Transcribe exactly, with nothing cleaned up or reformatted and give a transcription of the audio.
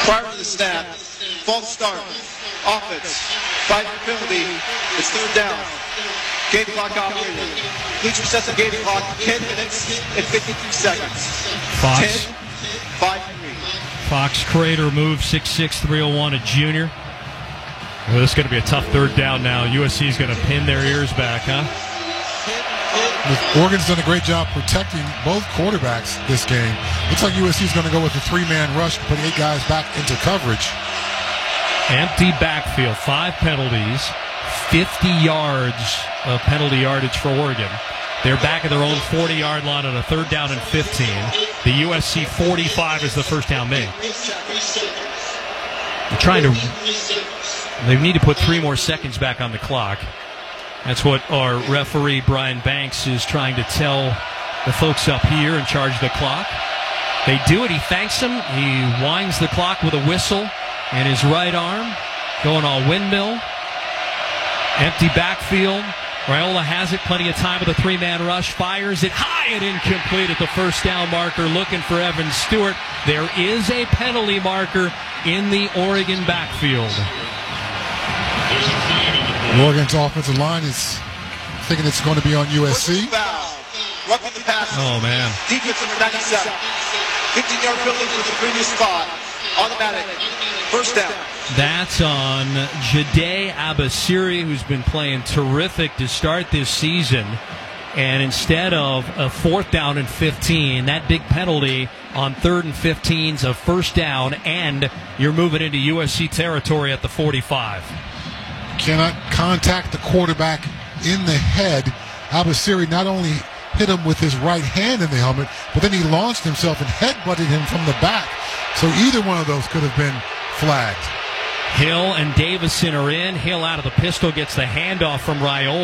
Prior to the snap, false start, offense, five penalty, it's third down. Game clock operated. Please reset the game clock, ten minutes and fifty-three seconds. Fox. ten, five, three. Fox Crater move, six six, three oh one, a junior. Well, this is going to be a tough third down now. U S C is going to pin their ears back, huh? Oregon's done a great job protecting both quarterbacks this game. Looks like U S C is going to go with a three-man rush to put eight guys back into coverage. Empty backfield, five penalties, fifty yards of penalty yardage for Oregon. They're back at their own forty-yard line on a third down and fifteen. The U S C forty-five is the first down made. They're trying to... They need to put three more seconds back on the clock. That's what our referee, Brian Banks, is trying to tell the folks up here in charge of the clock. They do it. He thanks them. He winds the clock with a whistle and his right arm, going all windmill. Empty backfield. Raiola has it. Plenty of time with a three-man rush. Fires it high and incomplete at the first down marker. Looking for Evan Stewart. There is a penalty marker in the Oregon backfield. Oregon's offensive line is thinking it's going to be on U S C. Oh, man. Defense number ninety-seven. fifteen-yard penalty for the previous spot. Automatic. First down. That's on Jade Abasiri, who's been playing terrific to start this season. And instead of a fourth down and fifteen, that big penalty on third and fifteen's a first down, and you're moving into U S C territory at the forty-five. Cannot contact the quarterback in the head. Abasiri not only hit him with his right hand in the helmet, but then he launched himself and headbutted him from the back. So either one of those could have been flagged. Hill and Davison are in. Hill out of the pistol gets the handoff from Raiola.